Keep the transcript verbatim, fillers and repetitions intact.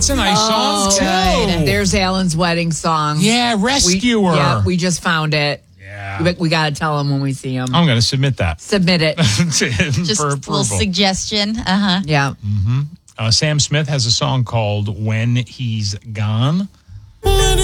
That's a nice oh, song, too. Good. There's Alan's wedding song. Yeah, Rescuer. We, yeah, we just found it. Yeah. We, we got to tell him when we see him. I'm going to submit that. Submit it. Just for a approval. little suggestion. Uh-huh. Yeah. Mm-hmm. Uh, Sam Smith has a song called When He's Gone.